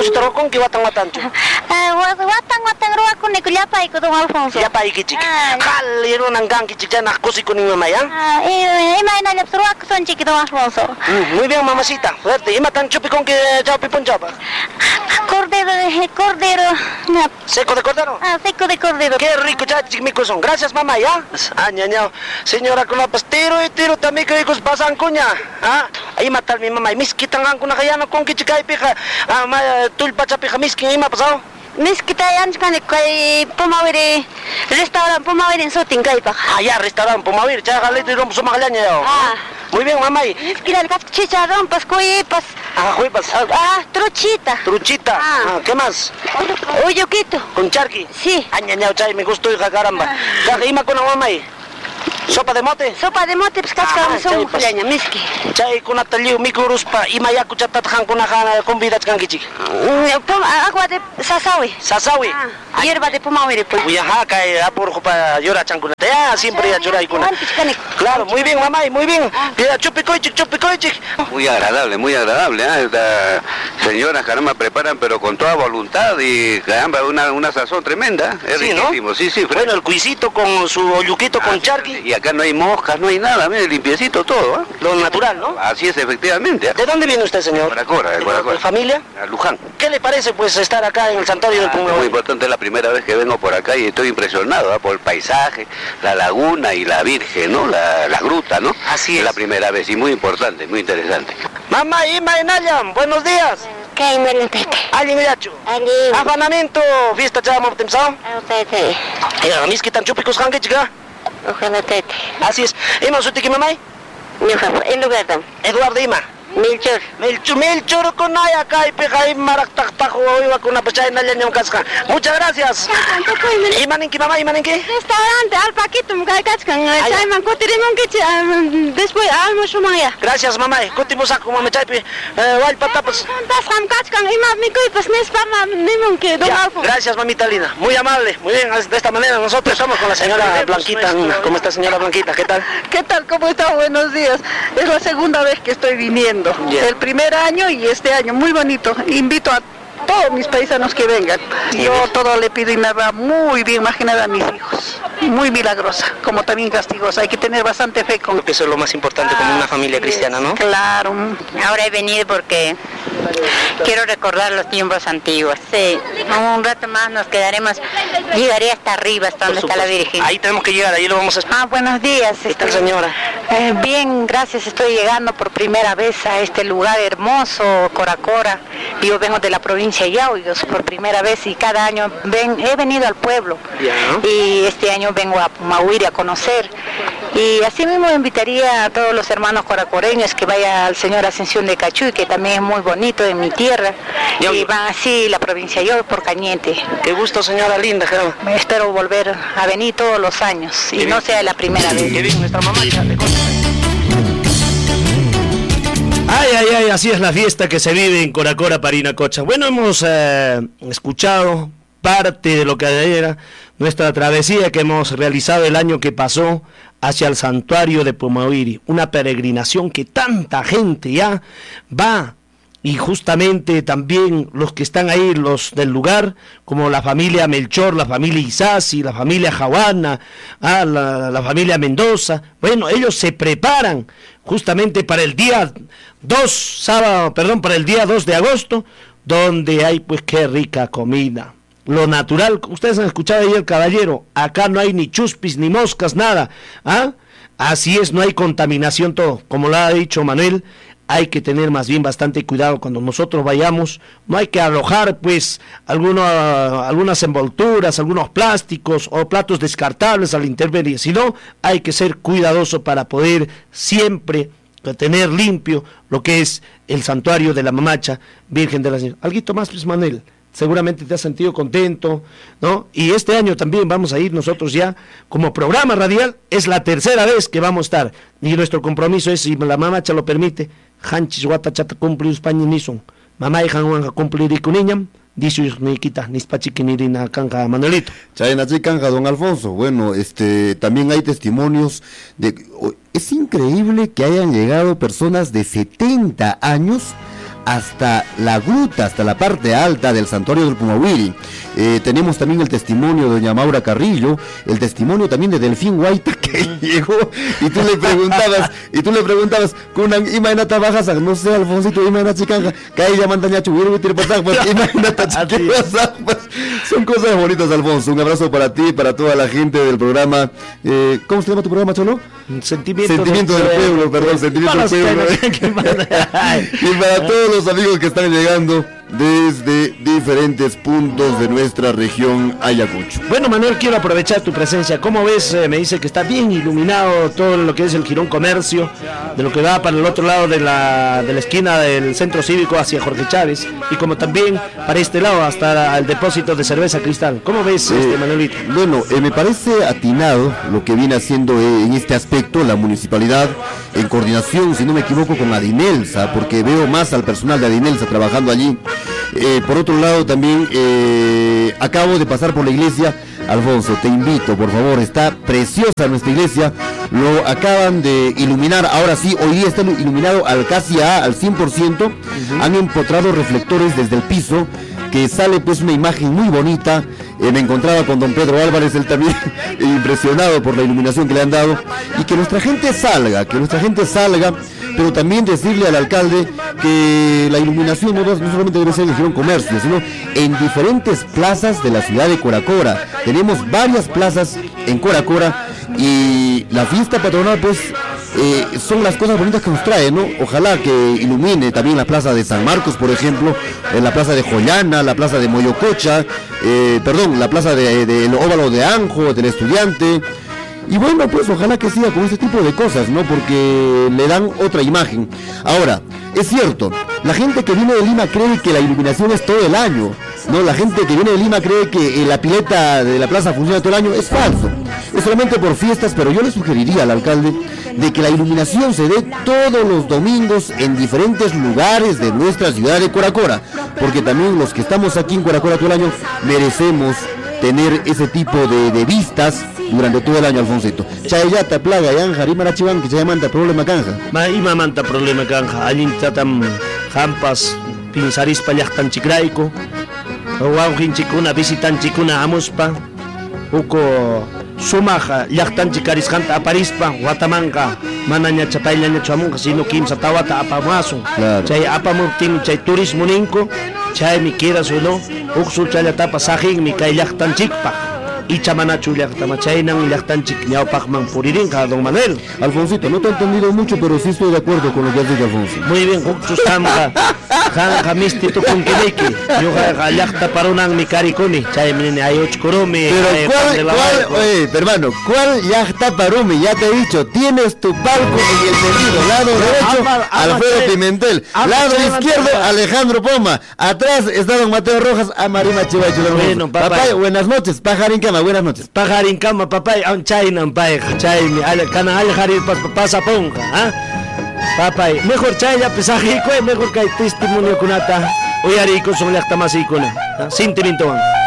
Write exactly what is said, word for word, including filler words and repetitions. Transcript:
Chuchutaro con que watan watanchu. Ah, watan watan ruwa con el llapa y con Don Alfonso. Llapa y kichik. Hal iron angan kichana kusi con mi mamá ya. Ah, y ima ina le ruwa son chiqui Don Alfonso. Muy bien, mamacita. Fuerte. Ima tan chupi con que chao pipon chapa. Cordero, cordero. Seco de cordero. Ah, seco de cordero. Qué rico chachik mi son. Gracias, mamá, ya. Ah, ñañao. Señora con la pastero y tiro también que ricos pasan cuña. Ah, ahí matar mi mamá. Mis quitan con la no con kichika y pija. Ah, ma tulpa chapija mis que ima pasado. Mis kita yan kan kay pumawiri restaurant pumawiri en Sutin kay pa. Ah, ya restaurant pumawiri. Chaga le tiro suma galaña yo. Ah. Muy bien, mamá. Mis kita el chicharrón pas cuy pas. Ah, cuy pas. Ah, truchita. Truchita. Ah, ah ¿qué más? Uyuquito. Con charqui. Sí. Añañao chay me gustó hija caramba. Chaga ima con la mamá. ¿Sopa de mote? Sopa de mote, pues casca ah, son leña, miski. Chay kuna taliu mikuruspa ima yaku chatat han kuna jana convidat kan kichik. Agua de sasawi. Sasawi. Ah, hierba de pumawiri pues. Uy, ajá, kay apur para llorar chancuna. Ya siempre ya llorar kuna. Claro, muy bien, mamá, muy bien. Pida chupikoichik, chupikoichik. Muy agradable, muy agradable, ¿eh? La señoras caramba preparan pero con toda voluntad y caramba una una sazón tremenda, es sí, riquísimo. ¿no? Sí, sí. Bueno, el cuisito con su oyuquito con charqui. Y acá no hay moscas, no hay nada, mire, limpiecito todo, ¿eh? Lo natural, ¿no? Así es, efectivamente. ¿De dónde viene usted, señor? Coracora, de Coracora. ¿De familia? A Luján. ¿Qué le parece, pues, estar acá en el santuario ah, del Pumahuiri? Muy importante, es la primera vez que vengo por acá y estoy impresionado, ¿eh? Por el paisaje, la laguna y la Virgen, ¿no? La, la gruta, ¿no? Así es. Es la primera vez y muy importante, muy interesante. Mamá, Ima Enayam, buenos días. ¿Qué hay, Melutete? Ali Miracho. Ali. Afanamiento, fiesta chama temsao. Tete. Eh, mis que tan chupicos hangue chica. Ojalá tete. Así es. Ima sutiki mamá. En lugar de Eduardo Ima. Melchor. Melchor, Melchor con naya acá y pega y maraktaktajo iba con una pecha en la leña casca. Muchas gracias. Imaninki mamá, imaninki. Restaurante al paquito mga kaskan. Chayman kutirimon que después almuerzo maya. Gracias mamá. Kutimos ako mamá chaypi. Wal patapas. Pasam kaskan ima mi kuy pues nes parma nimon que Don Alfonso. Gracias mamita linda. Muy amable. Muy bien. De esta manera nosotros estamos con la señora Blanquita. ¿Cómo está señora Blanquita? ¿Qué tal? ¿Qué tal? ¿Cómo está? Buenos días. Es la segunda vez que estoy viniendo. Yeah. El primer año y este año, muy bonito. Invito a todos mis paisanos que vengan. Yo todo le pido y me va muy bien, más que nada a mis hijos. Muy milagrosa, como también castigosa. Hay que tener bastante fe con... Eso es lo más importante como una familia cristiana, ¿no? Claro. Ahora he venido porque quiero recordar los tiempos antiguos. Sí, un rato más nos quedaremos. Llegaré hasta arriba, hasta donde está la Virgen. Ahí tenemos que llegar, ahí lo vamos a esperar. Ah, buenos días. ¿Qué tal, señora? Eh, bien, gracias. Estoy llegando por primera vez a este lugar hermoso, Coracora. Yo vengo de la provincia de Yauyos por primera vez y cada año ven, he venido al pueblo. Yeah. Y este año vengo a Pumahuiri a conocer. Y así mismo invitaría a todos los hermanos coracoreños que vaya al Señor Ascensión de Cachuy, que también es muy bonito en mi tierra. Yo. Y van así la provincia de Yauyos por Cañete. Qué gusto, señora linda, Gerardo. Me espero volver a venir todos los años y no sea la primera vez. Qué bien, nuestra mamá ya le Ay, ay, ay, así es la fiesta que se vive en Coracora, Parinacocha. Bueno, hemos eh, escuchado parte de lo que era nuestra travesía que hemos realizado el año que pasó hacia el santuario de Pumahuiri, una peregrinación que tanta gente ya va, y justamente también los que están ahí, los del lugar, como la familia Melchor, la familia Isasi, la familia Jahuana, ah, la, la familia Mendoza. Bueno, ellos se preparan justamente para el día dos, sábado, perdón, para el día dos de agosto, donde hay pues qué rica comida. Lo natural, ustedes han escuchado ahí el caballero, acá no hay ni chuspis, ni moscas, nada, ¿ah? Así es, no hay contaminación todo, como lo ha dicho Manuel. Hay que tener más bien bastante cuidado cuando nosotros vayamos, no hay que arrojar pues alguna, algunas envolturas, algunos plásticos o platos descartables al intervenir, sino hay que ser cuidadoso para poder siempre tener limpio lo que es el santuario de la Mamacha Virgen de la Señora. Alguito más pues Manuel, seguramente te has sentido contento, ¿no? Y este año también vamos a ir nosotros ya como programa radial, es la tercera vez que vamos a estar, y nuestro compromiso es, si la Mamacha lo permite, Hanchis Wata Chata cumple España Nison, mamá y Hanwanga cumplir y Cuniñam, dice Niquita, Nispachiquinirina Canja Manuelito. Chayna Canja, don Alfonso, bueno, este, también hay testimonios de, es increíble que hayan llegado personas de setenta años hasta la gruta, hasta la parte alta del santuario del Pumahuiri. Eh, tenemos también el testimonio de doña Maura Carrillo, el testimonio también de Delfín Guaita, que llegó y tú le preguntabas, y tú le preguntabas, Kunan, imagínate bajas, no sé, Alfonsito, imagínate chicanja, que ahí llaman daña chubiro y tirpatag, pues imagínate chiquillas, pues, son cosas bonitas, Alfonso. Un abrazo para ti, para toda la gente del programa. Eh, ¿Cómo se llama tu programa, Cholo? Sentimiento, Sentimiento del, del pueblo, pueblo, perdón, Sentimiento del Pueblo. Y para todos los amigos que están llegando desde diferentes puntos de nuestra región Ayacucho. Bueno, Manuel, quiero aprovechar tu presencia. ¿Cómo ves? Eh, me dice que está bien iluminado todo lo que es el Jirón Comercio, de lo que va para el otro lado de la, de la esquina del Centro Cívico hacia Jorge Chávez, y como también para este lado hasta el depósito de cerveza Cristal. ¿Cómo ves, eh, este, Manuelito? Bueno, eh, me parece atinado lo que viene haciendo eh, en este aspecto la municipalidad, en coordinación, si no me equivoco, con Adinelsa, porque veo más al personal de Adinelsa trabajando allí. Eh, por otro lado también eh, acabo de pasar por la iglesia. Alfonso, te invito, por favor, está preciosa nuestra iglesia, lo acaban de iluminar, ahora sí, hoy día está iluminado al casi a, al cien por ciento, uh-huh. Han empotrado reflectores desde el piso, que sale pues una imagen muy bonita. Eh, me encontraba con don Pedro Álvarez, él también impresionado por la iluminación que le han dado, y que nuestra gente salga, que nuestra gente salga, pero también decirle al alcalde que la iluminación no, no solamente debe ser en el Jirón Comercio, sino en diferentes plazas de la ciudad de Coracora. Tenemos varias plazas en Coracora y la fiesta patronal pues eh, son las cosas bonitas que nos trae, ¿no? Ojalá que ilumine también la plaza de San Marcos, por ejemplo, en la plaza de Joyana, la plaza de Moyococha, eh, perdón, la plaza del de, de óvalo de Anjo, del Estudiante. Y bueno, pues ojalá que siga con este tipo de cosas, ¿no? Porque le dan otra imagen. Ahora, es cierto, la gente que viene de Lima cree que la iluminación es todo el año, ¿no? La gente que viene de Lima cree que eh, la pileta de la plaza funciona todo el año. Es falso, es solamente por fiestas, pero yo le sugeriría al alcalde de que la iluminación se dé todos los domingos en diferentes lugares de nuestra ciudad de Coracora, porque también los que estamos aquí en Coracora todo el año merecemos tener ese tipo de, de vistas durante todo el año, Alfonsito. Chayata, plaga, yanja, rimarachivan, que manta problema canja. Ma ima manta problema canja, allin tatam jampas, pinsarispa llaqtan chikrayku, wawqin chikuna, visitan chikuna amuspa, uko sumaja, llaqtan chikarisjanta aparispa, watamanka, manaña chapayllaña chamunka, sino kimsa tawata apamasun. Claro. Chay apamurtin, chay turismo ninko, chay mi queda solo, uksu chayatapa sajin mi kay llaqtan chikpa. Y chamanachu llaqtamachaynan llaqtanchik ñawpaqman puririnqa, don Manuel. Alfonsito, no te he entendido mucho, pero sí estoy de acuerdo con lo que has dicho, Alfonso. Muy bien, Juxustamqa, janja misti tukunkiniki, yuqa llaqta parunan mi caricuni, chaymini hay ochkurumi. Pero cuál, cuál, oye, hermano, ¿cuál llaqta parumi? Ya te he dicho, tienes tu palco en el tendido, lado derecho, Alfredo Pimentel, lado izquierdo, Alejandro Poma, atrás está don Mateo Rojas, a Marima Chivacho. Bueno, papá. Papá, buenas noches, pajarín cama. Buenas noches. Pajarin kama papay on chaynan pay chaymi al kana al harir pasa ponga, ¿ah? Papay, mejor chaya pesaje mejor que testimonio kunata. Oyari con su llaqta masikuna. Sentimiento.